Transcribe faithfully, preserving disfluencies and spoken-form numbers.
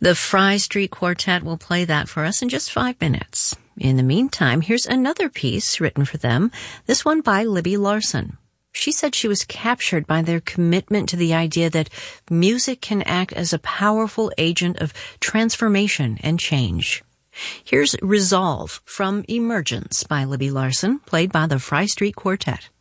The Fry Street Quartet will play that for us in just five minutes. In the meantime, here's another piece written for them, this one by Libby Larsen. She said she was captured by their commitment to the idea that music can act as a powerful agent of transformation and change. Here's Resolve from Emergence by Libby Larsen, played by the Fry Street Quartet.